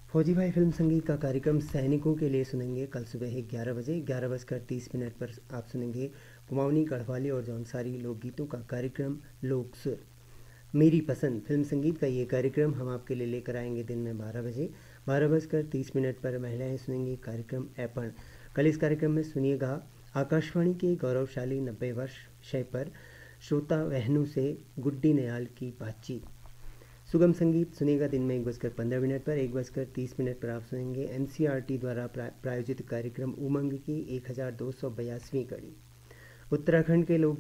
फौजी भाई फिल्म संगीत का कार्यक्रम सैनिकों के लिए सुनेंगे कल सुबह 11 बजे। 11:30 पर आप सुनेंगे कुमाऊनी, गढ़वाली और जौनसारी लोकगीतों का कार्यक्रम लोक सुर। मेरी पसंद फिल्म संगीत का ये कार्यक्रम हम आपके लिए लेकर आएंगे दिन में 12 बजे। 12:30 पर महिलाएं सुनेंगी कार्यक्रम ऐपण। कल इस कार्यक्रम में सुनिएगा आकाशवाणी के गौरवशाली 90 वर्ष विषय पर श्रोता बहनों से गुड्डी नयाल की बातचीत। सुगम संगीत सुनेगा दिन में 1:15 पर। 1:30 पर आप सुनेंगे एनसीईआरटी द्वारा प्रायोजित कार्यक्रम उमंग की 1282वीं कड़ी। उत्तराखंड के लोग